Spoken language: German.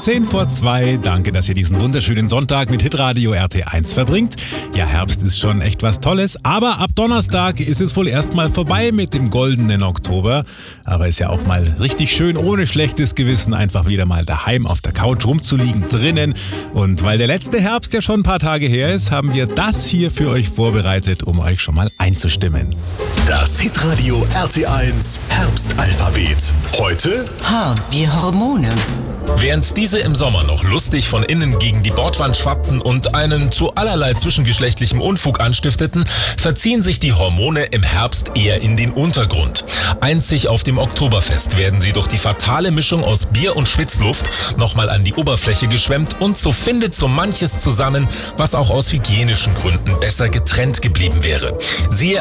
10:10. Danke, dass ihr diesen wunderschönen Sonntag mit Hitradio RT1 verbringt. Ja, Herbst ist schon echt was Tolles, aber ab Donnerstag ist es wohl erstmal vorbei mit dem goldenen Oktober. Aber ist ja auch mal richtig schön, ohne schlechtes Gewissen einfach wieder mal daheim auf der Couch rumzuliegen, drinnen. Und weil der letzte Herbst ja schon ein paar Tage her ist, haben wir das hier für euch vorbereitet, um euch schon mal einzustimmen. Das Hitradio RT1 Herbstalphabet. Heute H wie Hormone. Während diese im Sommer noch lustig von innen gegen die Bordwand schwappten und einen zu allerlei zwischengeschlechtlichem Unfug anstifteten, verziehen sich die Hormone im Herbst eher in den Untergrund. Einzig auf dem Oktoberfest werden sie durch die fatale Mischung aus Bier und Schwitzluft nochmal an die Oberfläche geschwemmt und so findet so manches zusammen, was auch aus hygienischen Gründen besser getrennt geblieben wäre. Siehe